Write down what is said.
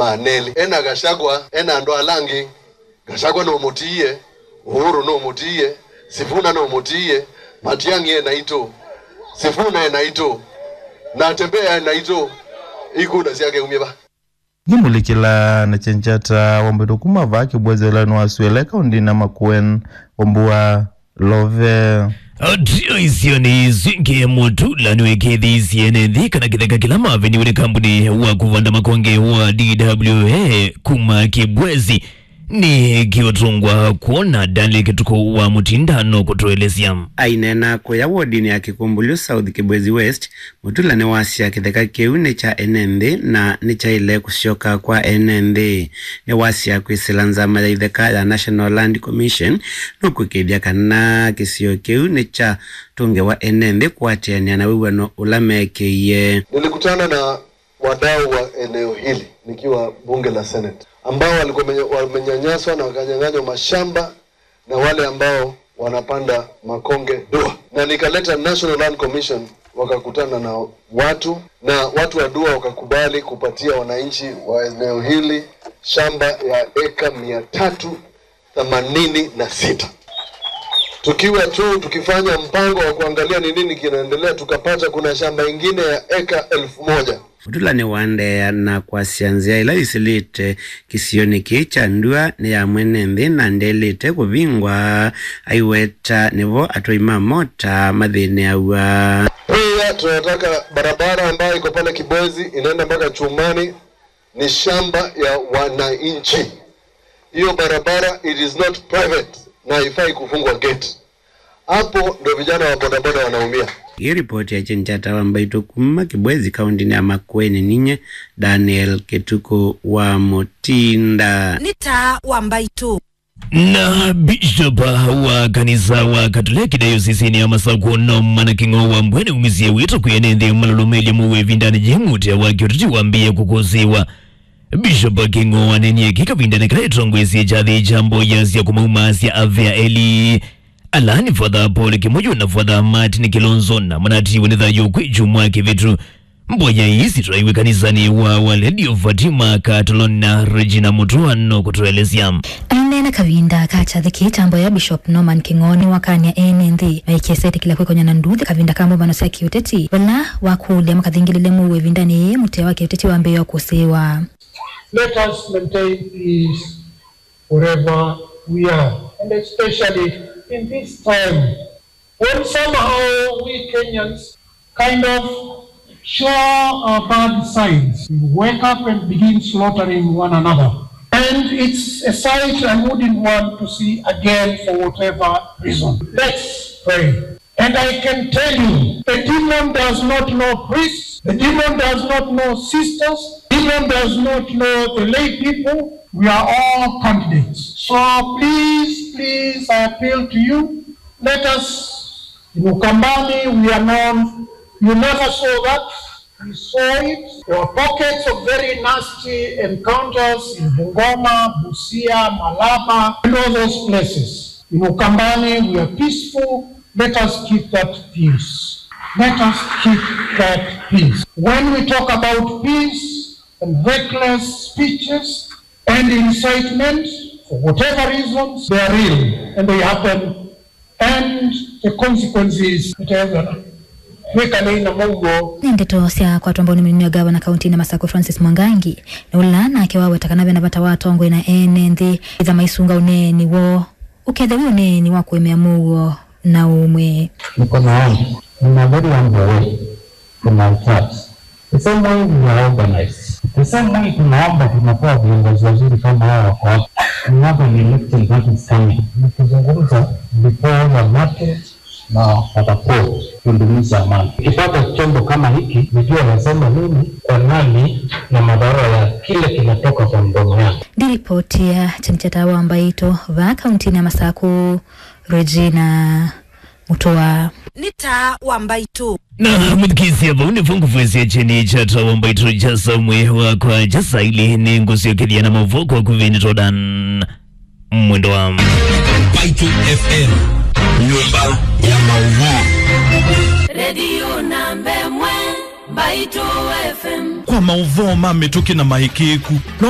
maneli ena Gachagua ena ndo alangi Gachagua no motiye Uhuru no motiye Sifuna no motiye Matiang'i naito Sifuna naito na tembea naito ikuda siake umiba Nimulikila na chenchata wambedo kumava kibwezela nwasuele kaundi na Makueni wambua love Adio isioni zingi mutula niwekethi isiene dhika na kitheka kila maveni ule kampuni wa kuvanda makonge wa DWA kuma kibwezi ni kiotungwa kuona Daniel Kituko wa mutindano kutoelezea ainena kwa wodini ya Kikumbulu South Kibwezi West mutula ni wasia kitheka kiu ni cha NND na ni cha ile kushoka kwa NND ni wasia kuisilanza maitheka ya National Land Commission nuku kibia kana kisio kiu ni cha tunge wa NND kwa tenia na wiwano ulamekeye. Nilikutana na wadau wa eneo hili nikiwa bunge la Senate ambao walikuwa wamenyanyaswa na wakanyang'anywa mashamba na wale ambao wanapanda makonge Dua, na nikaleta National Land Commission wakakutana na watu wa Dua wakakubali kupatia wananchi wa eneo hili shamba ya eka 386. Tukiwa tu tukifanya mpango wa kuangalia ni nini kinaendelea tukapata kuna shamba ingine ya eka 1000. Mutula ni wande na kwa sianzia ila isilite kisioni kicha Ndua ni ya mwenende na ndelite kuvingwa aiweta nivo atoima mota madhine awa. Pia tunataka barabara ambayo iko pale Kibwezi inaenda mpaka Chumani ni shamba ya wananchi. Hiyo barabara it is not private na haifai kufungwa gate. Hapo ndio vijana wa bodaboda wanaumia. Hii ripoti ya chenchata wambaito kuma Kibwezi kaunti ya Makueni ninye Daniel Kituko wa Mutinda. Nita wambaito na Bishop wa kanisa wa Katoliki dayosisi ya Masako no Manakingo wa Mbwene umizie wito kuyenende malulumeli muwe vindani jimute wa kiotiti wambie kukoziwa. Bishop Kingo wanenye kika vindani kaitongwezi jadhi jambo yazia kumaumazia avya eli alani Father Paul Kimojo na Father Martin Kilonzo na manati wenedha yokwe jumwa kivitu mboja isi tuaiwe kanisani wa Waledio Fatima Katolon na Regina Mutuano kutuelezea na kavinda kacha thiki tambo ya Bishop Norman Kingoni wakani ya NND maikeseti kila kwe konya na nduthi kavinda kambo manosia kiuteti wala wakule makadhingilile muwe vindani mutewa kiuteti wa mbeyo kusewa. Let us maintain peace wherever we are, and especially in this time when somehow we Kenyans kind of show our bad sides. We wake up and begin slaughtering one another. And it's a sight I wouldn't want to see again for whatever reason. Let's pray. And I can tell you, the demon does not know priests, the demon does not know sisters, the demon does not know the lay people. We are all candidates. So please, I appeal to you. Let us, in Ukambani, we are known, you never saw that. We saw it. There were pockets of very nasty encounters in Bungoma, Busia, Malaba, and all those places. In Ukambani, we are peaceful. Let us keep that peace. Let us keep that peace. When we talk about peace and reckless speeches and incitement, for whatever reasons, they are real and they happen. And the consequences, whatever. Ndeto sia kwa tuambao ni mneneo gava na kaunti na Masako Francis Mwangangi na ulana akiwa watakanabe na bata watu ongwe na NND za maisunga uneni wo ukethe uneni wako imeamuo na umwe niko naomba na bodi wangu wewe kuna utatu the same way we are organized the same way tunaomba tunakuwa viongozi wazuri kama hao wako hapa tunapo ni elected that is coming nikizungumza before the market na watakuwa kundumiza amani. Ikipata chombo kama hiki, nijua nasema nini kwa nani na madhara ya kile kinatoka kwa mdomo yake. Ripoti ya Chemchata Wambaito va kaunti ya Masako Regina Mutua. Nita Wambaito na mudikisi ya vaune fungu fuwezi ya cheni chata Wambaito jasa mwewa kwa jasa ili ni ngusi ya kilia na mavoko wa kuvini todan mwendo wa Wambaito FM nyumba ya maudhui Radio Nambe Mwe Baito FM kwa maudhui mame tuki na mahikiku